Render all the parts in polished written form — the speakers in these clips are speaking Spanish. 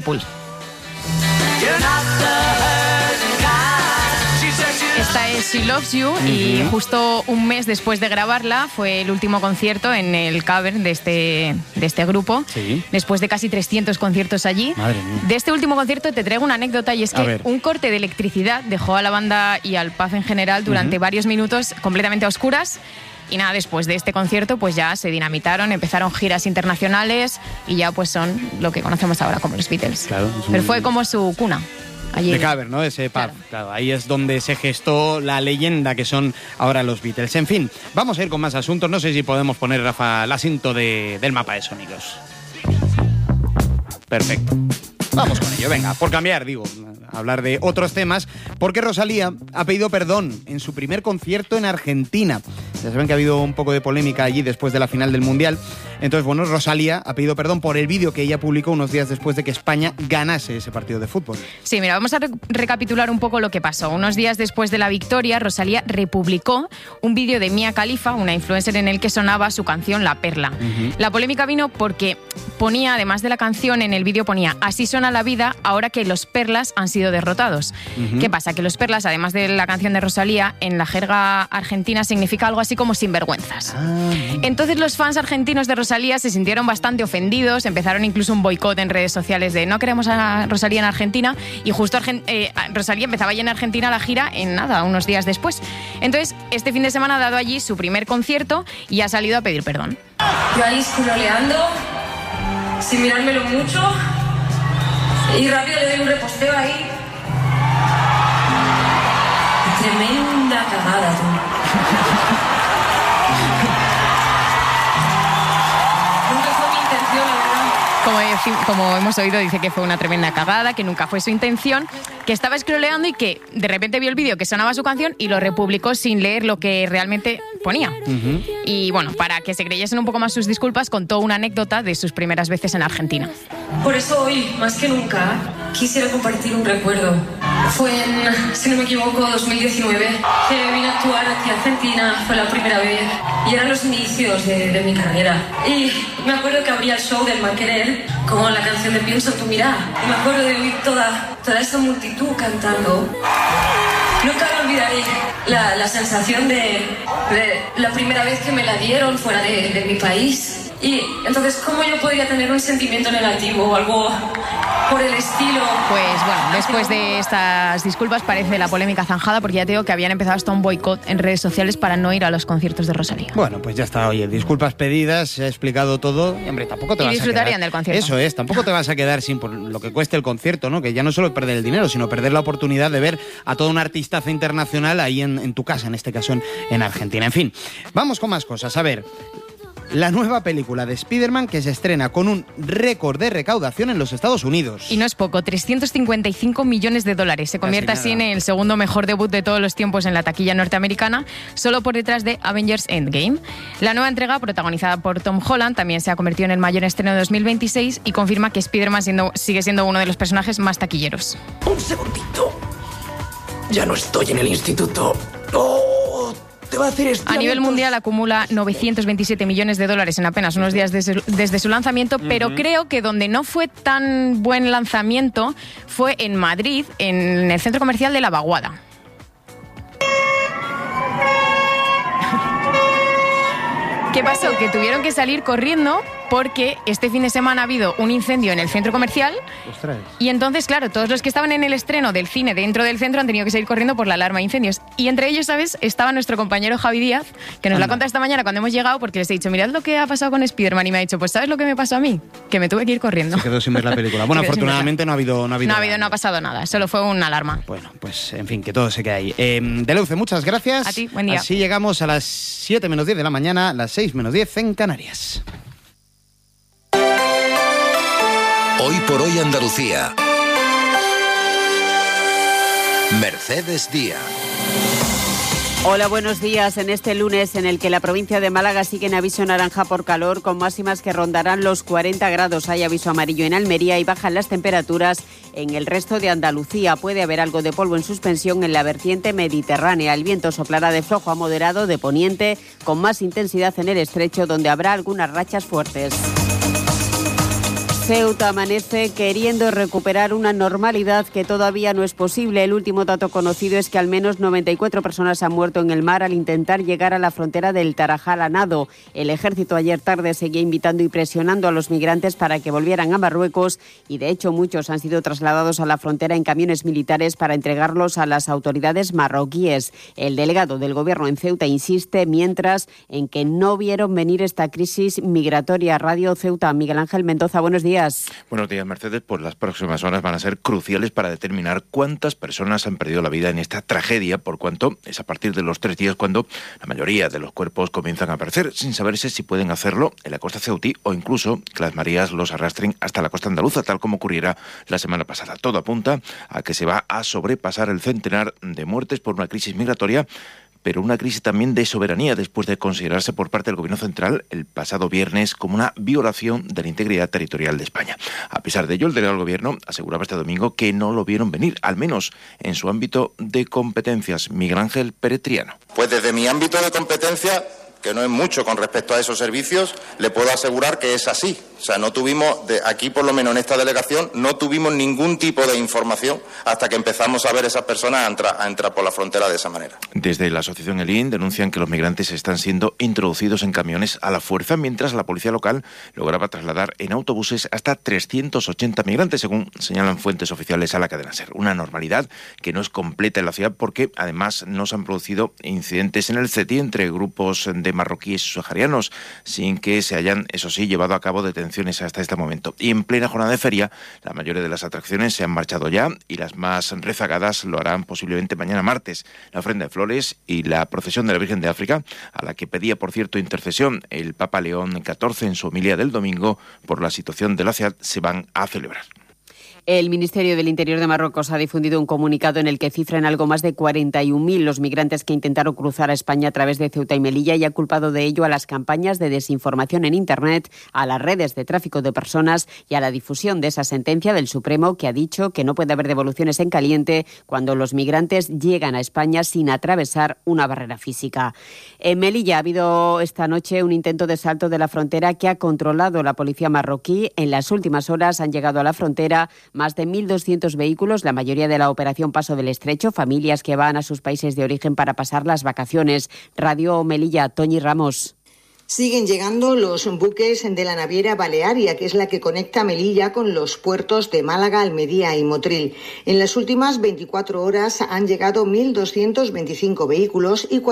Pool. Esta es She Loves You y justo un mes después de grabarla fue el último concierto en el Cavern de este grupo, después de casi 300 conciertos allí. Madre mía. De este último concierto te traigo una anécdota y es que un corte de electricidad dejó a la banda y al pub en general durante varios minutos completamente a oscuras. Y nada, después de este concierto pues ya se dinamitaron, empezaron giras internacionales y ya pues son lo que conocemos ahora como los Beatles. Claro, pero fue como su cuna. Allí. De Cavern, ¿no? Ese pub. Claro, ahí es donde se gestó la leyenda que son ahora los Beatles. En fin, vamos a ir con más asuntos. No sé si podemos poner, Rafa, el asiento del mapa de sonidos. Perfecto. Vamos con ello, venga, por cambiar, digo, hablar de otros temas, porque Rosalía ha pedido perdón en su primer concierto en Argentina. Ya saben que ha habido un poco de polémica allí después de la final del Mundial. Entonces, bueno, Rosalía ha pedido perdón por el vídeo que ella publicó unos días después de que España ganase ese partido de fútbol. Sí, mira, vamos a recapitular un poco lo que pasó. Unos días después de la victoria, Rosalía republicó un vídeo de Mia Khalifa, una influencer, en el que sonaba su canción La Perla. La polémica vino porque ponía, además de la canción, en el vídeo ponía "Así suena la vida ahora que los Perlas han sido derrotados". ¿Qué pasa? Que los Perlas, además de la canción de Rosalía, en la jerga argentina significa algo así como sinvergüenzas. Entonces los fans argentinos de Rosalía se sintieron bastante ofendidos, empezaron incluso un boicot en redes sociales de no queremos a Rosalía en Argentina, y justo Rosalía empezaba ya en Argentina la gira en nada, unos días después. Entonces este fin de semana ha dado allí su primer concierto y ha salido a pedir perdón. Yo ahí scrolleando, sin mirármelo mucho, y rápido le doy un reposteo ahí. Tremenda cagada, tú. Nunca fue mi intención, la verdad. Como hemos oído, dice que fue una tremenda cagada, que nunca fue su intención, que estaba scrolleando y que de repente vio el vídeo que sonaba su canción y lo republicó sin leer lo que realmente ponía. Y bueno, para que se creyesen un poco más sus disculpas, contó una anécdota de sus primeras veces en Argentina. Por eso hoy, más que nunca, quisiera compartir un recuerdo. Fue en, si no me equivoco, 2019, que vine a actuar aquí a Argentina, fue la primera vez, y eran los inicios de mi carrera. Y me acuerdo que abría el show del Mal Querer con la canción de Pienso en tu mirar. Y me acuerdo de oír toda esa multitud cantando. Nunca me olvidaré la sensación de la primera vez que me la dieron fuera de mi país. Y entonces, ¿cómo yo podría tener un sentimiento negativo o algo por el estilo? Pues bueno, después de estas disculpas parece la polémica zanjada, porque ya te digo que habían empezado hasta un boicot en redes sociales para no ir a los conciertos de Rosalía. Bueno, pues ya está, oye, disculpas pedidas, se ha explicado todo, y hombre, tampoco te vas a quedar. Y disfrutarían del concierto. Eso es, tampoco te vas a quedar sin por lo que cueste el concierto, ¿no? Que ya no solo perder el dinero, sino perder la oportunidad de ver a todo un artistazo internacional ahí en tu casa, en este caso en Argentina. En fin, vamos con más cosas. A ver, la nueva película de Spider-Man, que se estrena con un récord de recaudación en los Estados Unidos. Y no es poco, 355 millones de dólares. Se convierte así en el segundo mejor debut de todos los tiempos en la taquilla norteamericana, solo por detrás de Avengers Endgame. La nueva entrega, protagonizada por Tom Holland, también se ha convertido en el mayor estreno de 2026 y confirma que Spider-Man sigue siendo uno de los personajes más taquilleros. Un segundito. Ya no estoy en el instituto. ¡Oh! A nivel mundial acumula 927 millones de dólares en apenas unos días desde su lanzamiento, pero creo que donde no fue tan buen lanzamiento fue en Madrid, en el centro comercial de La Vaguada. ¿Qué pasó? Que tuvieron que salir corriendo porque este fin de semana ha habido un incendio en el centro comercial. ¡Ostras! Y entonces, claro, todos los que estaban en el estreno del cine dentro del centro han tenido que salir corriendo por la alarma de incendios. Y entre ellos, ¿sabes? Estaba nuestro compañero Javi Díaz, que nos lo ha contado esta mañana cuando hemos llegado, porque les he dicho, mirad lo que ha pasado con Spider-Man, y me ha dicho, pues ¿sabes lo que me pasó a mí? Que me tuve que ir corriendo. Se quedó sin ver la película. Bueno, afortunadamente no ha pasado nada, solo fue una alarma. Bueno, pues en fin, que todo se quede ahí. Deleuze, muchas gracias. A ti, buen día. Así llegamos a las 7 menos 10 de la mañana, las 6 menos 10 en Canarias. Hoy por hoy Andalucía. Mercedes Díaz. Hola, buenos días. En este lunes en el que la provincia de Málaga sigue en aviso naranja por calor, con máximas que rondarán los 40 grados. Hay aviso amarillo en Almería y bajan las temperaturas en el resto de Andalucía. Puede haber algo de polvo en suspensión en la vertiente mediterránea. El viento soplará de flojo a moderado de poniente, con más intensidad en el estrecho, donde habrá algunas rachas fuertes. Ceuta amanece queriendo recuperar una normalidad que todavía no es posible. El último dato conocido es que al menos 94 personas han muerto en el mar al intentar llegar a la frontera del Tarajal a nado. El ejército ayer tarde seguía invitando y presionando a los migrantes para que volvieran a Marruecos y de hecho muchos han sido trasladados a la frontera en camiones militares para entregarlos a las autoridades marroquíes. El delegado del gobierno en Ceuta insiste mientras en que no vieron venir esta crisis migratoria. Radio Ceuta, Miguel Ángel Mendoza, buenos días. Buenos días, Mercedes. Pues las próximas horas van a ser cruciales para determinar cuántas personas han perdido la vida en esta tragedia, por cuanto es a partir de los 3 días cuando la mayoría de los cuerpos comienzan a aparecer, sin saberse si pueden hacerlo en la costa ceutí o incluso que las mareas los arrastren hasta la costa andaluza, tal como ocurriera la semana pasada. Todo apunta a que se va a sobrepasar el centenar de muertes por una crisis migratoria, pero una crisis también de soberanía después de considerarse por parte del Gobierno central el pasado viernes como una violación de la integridad territorial de España. A pesar de ello, el delegado del Gobierno aseguraba este domingo que no lo vieron venir, al menos en su ámbito de competencias. Miguel Ángel Peretriano. Pues desde mi ámbito de competencia, que no es mucho con respecto a esos servicios, le puedo asegurar que es así. O sea, no tuvimos, aquí por lo menos en esta delegación, no tuvimos ningún tipo de información hasta que empezamos a ver esas personas a entrar por la frontera de esa manera. Desde la asociación ELIN denuncian que los migrantes están siendo introducidos en camiones a la fuerza, mientras la policía local lograba trasladar en autobuses hasta 380 migrantes, según señalan fuentes oficiales a la cadena SER. Una normalidad que no es completa en la ciudad porque además no se han producido incidentes en el CETI entre grupos de marroquíes y saharianos, sin que se hayan, eso sí, llevado a cabo detenciones hasta este momento. Y en plena jornada de feria, la mayoría de las atracciones se han marchado ya y las más rezagadas lo harán posiblemente mañana martes. La ofrenda de flores y la procesión de la Virgen de África, a la que pedía, por cierto, intercesión el Papa León XIV en su homilía del domingo por la situación de la ciudad, se van a celebrar. El Ministerio del Interior de Marruecos ha difundido un comunicado en el que cifra en algo más de 41.000 los migrantes que intentaron cruzar a España a través de Ceuta y Melilla y ha culpado de ello a las campañas de desinformación en Internet, a las redes de tráfico de personas y a la difusión de esa sentencia del Supremo que ha dicho que no puede haber devoluciones en caliente cuando los migrantes llegan a España sin atravesar una barrera física. En Melilla ha habido esta noche un intento de salto de la frontera que ha controlado la policía marroquí. En las últimas horas han llegado a la frontera más de 1.200 vehículos, la mayoría de la operación Paso del Estrecho, familias que van a sus países de origen para pasar las vacaciones. Radio Melilla, Toñi Ramos. Siguen llegando los buques de la naviera Balearia, que es la que conecta Melilla con los puertos de Málaga, Almería y Motril. En las últimas 24 horas han llegado 1.225 vehículos y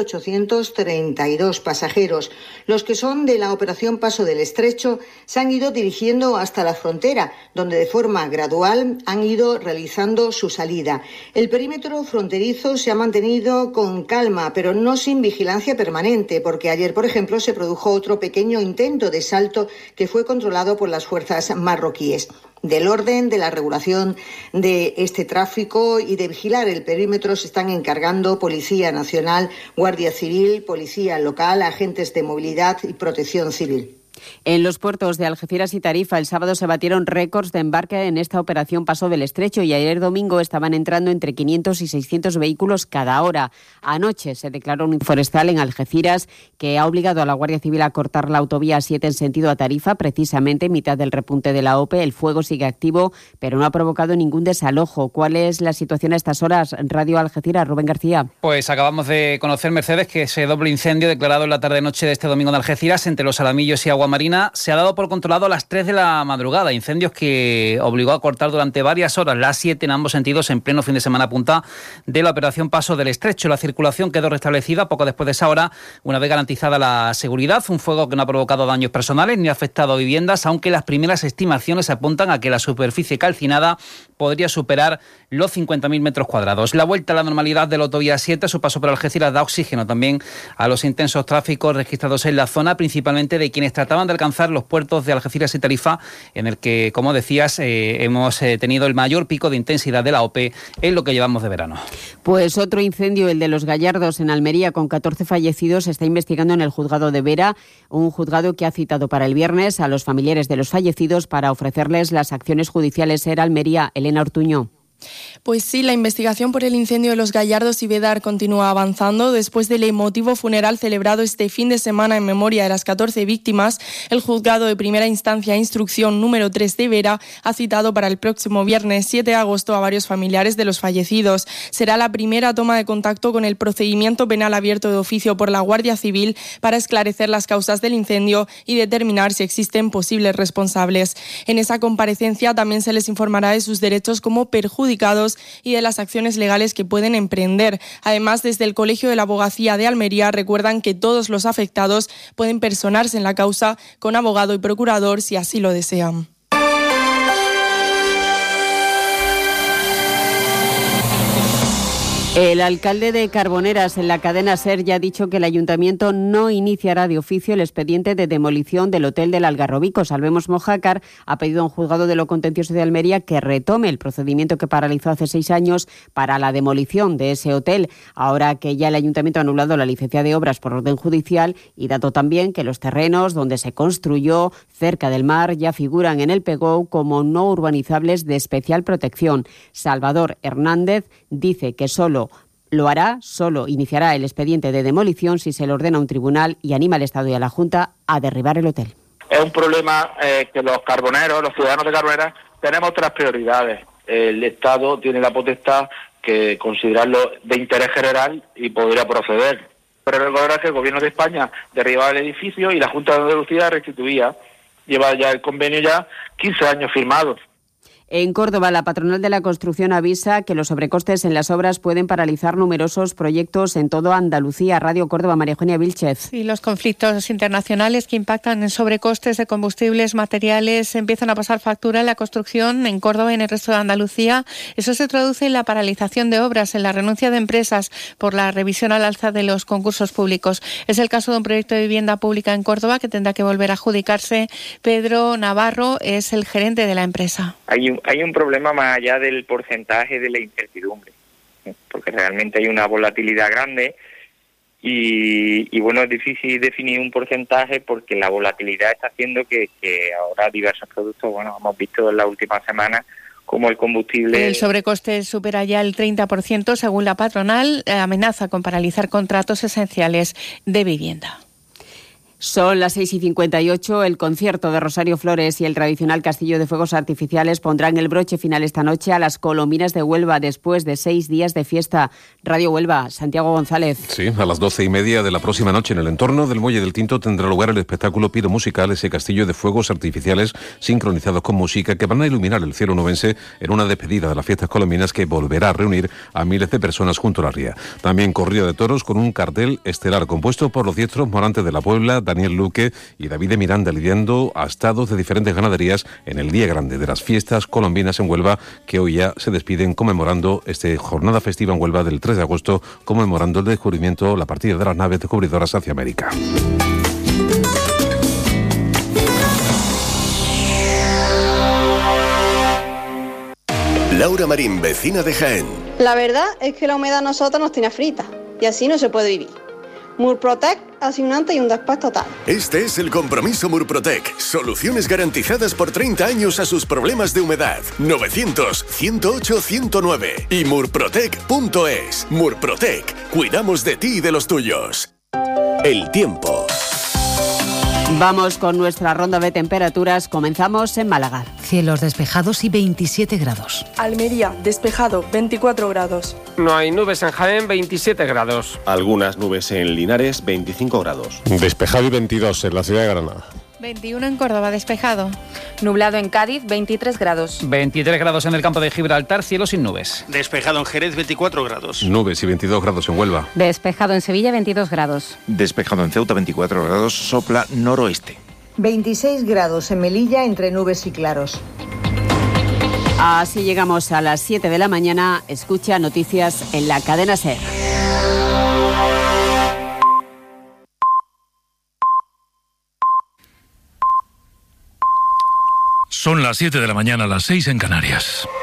4.832 pasajeros. Los que son de la operación Paso del Estrecho se han ido dirigiendo hasta la frontera, donde de forma gradual han ido realizando su salida. El perímetro fronterizo se ha mantenido con calma, pero no sin vigilancia permanente, porque ayer, por ejemplo, se produjo otro pequeño intento de salto que fue controlado por las fuerzas marroquíes. Del orden de la regulación de este tráfico y de vigilar el perímetro se están encargando Policía Nacional, Guardia Civil, Policía Local, agentes de movilidad y Protección Civil. En los puertos de Algeciras y Tarifa el sábado se batieron récords de embarque en esta operación Paso del Estrecho y ayer domingo estaban entrando entre 500 y 600 vehículos cada hora. Anoche se declaró un forestal en Algeciras que ha obligado a la Guardia Civil a cortar la autovía 7 en sentido a Tarifa, precisamente en mitad del repunte de la OPE. El fuego sigue activo, pero no ha provocado ningún desalojo. ¿Cuál es la situación a estas horas? Radio Algeciras, Rubén García. Pues acabamos de conocer, Mercedes, que ese doble incendio declarado en la tarde-noche de este domingo en Algeciras entre Los Alamillos y Agua Marina se ha dado por controlado a las 3 de la madrugada. Incendios que obligó a cortar durante varias horas las 7 en ambos sentidos en pleno fin de semana punta de la operación Paso del Estrecho. La circulación quedó restablecida poco después de esa hora, una vez garantizada la seguridad. Un fuego que no ha provocado daños personales ni ha afectado a viviendas, aunque las primeras estimaciones apuntan a que la superficie calcinada podría superar los 50.000 metros cuadrados. La vuelta a la normalidad de la autovía 7, su paso por Algeciras, da oxígeno también a los intensos tráficos registrados en la zona, principalmente de quienes trataban de alcanzar los puertos de Algeciras y Tarifa, en el que, como decías, hemos tenido el mayor pico de intensidad de la OPE en lo que llevamos de verano. Pues otro incendio, el de Los Gallardos en Almería, con 14 fallecidos, se está investigando en el juzgado de Vera, un juzgado que ha citado para el viernes a los familiares de los fallecidos para ofrecerles las acciones judiciales. Era Almería, Elena Ortuño. Pues sí, la investigación por el incendio de los Gallardos y Vedar continúa avanzando. Después del emotivo funeral celebrado este fin de semana en memoria de las 14 víctimas, el juzgado de primera instancia instrucción número 3 de Vera ha citado para el próximo viernes 7 de agosto a varios familiares de los fallecidos. Será la primera toma de contacto con el procedimiento penal abierto de oficio por la Guardia Civil para esclarecer las causas del incendio y determinar si existen posibles responsables. En esa comparecencia también se les informará de sus derechos como perjudicados y de las acciones legales que pueden emprender. Además, desde el Colegio de la Abogacía de Almería recuerdan que todos los afectados pueden personarse en la causa con abogado y procurador si así lo desean. El alcalde de Carboneras en la cadena SER ya ha dicho que el ayuntamiento no iniciará de oficio el expediente de demolición del hotel del Algarrobico. Salvemos Mojácar ha pedido a un juzgado de lo contencioso de Almería que retome el procedimiento que paralizó hace 6 años para la demolición de ese hotel, ahora que ya el ayuntamiento ha anulado la licencia de obras por orden judicial, y dado también que los terrenos donde se construyó cerca del mar ya figuran en el PEGOU como no urbanizables de especial protección. Salvador Hernández dice que solo iniciará el expediente de demolición si se le ordena a un tribunal y anima al Estado y a la Junta a derribar el hotel. Es un problema que los carboneros, los ciudadanos de Carboneras, tenemos otras prioridades. El Estado tiene la potestad que considerarlo de interés general y podría proceder. Pero recordar que el Gobierno de España derribaba el edificio y la Junta de Andalucía restituía. Lleva ya el convenio 15 años firmados. En Córdoba, la patronal de la construcción avisa que los sobrecostes en las obras pueden paralizar numerosos proyectos en toda Andalucía. Radio Córdoba, María Eugenia Vilchez. Y los conflictos internacionales que impactan en sobrecostes de combustibles, materiales, empiezan a pasar factura en la construcción en Córdoba y en el resto de Andalucía. Eso se traduce en la paralización de obras, en la renuncia de empresas por la revisión al alza de los concursos públicos. Es el caso de un proyecto de vivienda pública en Córdoba que tendrá que volver a adjudicarse. Pedro Navarro es el gerente de la empresa. Hay un problema más allá del porcentaje de la incertidumbre, porque realmente hay una volatilidad grande y bueno, es difícil definir un porcentaje porque la volatilidad está haciendo que ahora diversos productos, bueno, hemos visto en la última semana como el combustible... El sobrecoste supera ya el 30%, según la patronal, amenaza con paralizar contratos esenciales de vivienda. Son las 6:58. El concierto de Rosario Flores y el tradicional Castillo de Fuegos Artificiales pondrán el broche final esta noche a las Colombinas de Huelva después de 6 días de fiesta. Radio Huelva, Santiago González. Sí, a las 12:30 de la próxima noche en el entorno del Muelle del Tinto tendrá lugar el espectáculo piromusical, ese Castillo de Fuegos Artificiales sincronizados con música que van a iluminar el cielo nubense en una despedida de las fiestas colombinas que volverá a reunir a miles de personas junto a la ría. También corrida de toros con un cartel estelar compuesto por los diestros Morantes de la Puebla, Daniel Luque y David de Miranda, lidiando a estados de diferentes ganaderías en el día grande de las fiestas colombinas en Huelva, que hoy ya se despiden conmemorando esta jornada festiva en Huelva del 3 de agosto, conmemorando el descubrimiento, la partida de las naves descubridoras hacia América. Laura Marín, vecina de Jaén. La verdad es que la humedad a nosotros nos tiene frita y así no se puede vivir. Murprotec hace un antes y un después total. Este es el compromiso Murprotec. Soluciones garantizadas por 30 años a sus problemas de humedad. 900-108-109 y murprotec.es. Murprotec. Cuidamos de ti y de los tuyos. El tiempo. Vamos con nuestra ronda de temperaturas. Comenzamos en Málaga. Cielos despejados y 27 grados. Almería, despejado, 24 grados. No hay nubes en Jaén, 27 grados. Algunas nubes en Linares, 25 grados. Despejado y 22 en la ciudad de Granada. 21 en Córdoba, despejado. Nublado en Cádiz, 23 grados. 23 grados en el campo de Gibraltar, cielo sin nubes. Despejado en Jerez, 24 grados. Nubes y 22 grados en Huelva. Despejado en Sevilla, 22 grados. Despejado en Ceuta, 24 grados, sopla noroeste. 26 grados en Melilla, entre nubes y claros. Así llegamos a las 7 de la mañana. Escucha noticias en la cadena SER. Son las 7 de la mañana, las 6 en Canarias.